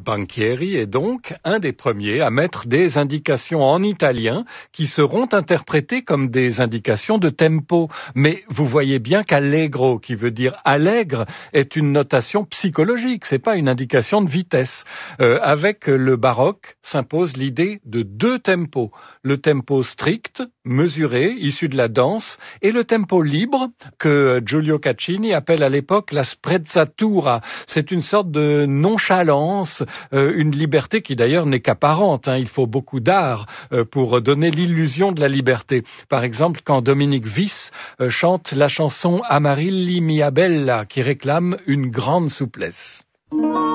Banchieri est donc un des premiers à mettre des indications en italien qui seront interprétées comme des indications de tempo. Mais vous voyez bien qu'allegro, qui veut dire allègre, est une notation psychologique, c'est pas une indication de vitesse. Avec le baroque s'impose l'idée de deux tempos. Le tempo strict, mesuré, issu de la danse, et le tempo libre, que Giulio Caccini appelle à l'époque la sprezzatura. C'est une sorte de nonchalance, une liberté qui d'ailleurs n'est qu'apparente. Il faut beaucoup d'art pour donner l'illusion de la liberté. Par exemple, quand Dominique Vis chante la chanson Amarilli mia bella, qui réclame une grande souplesse.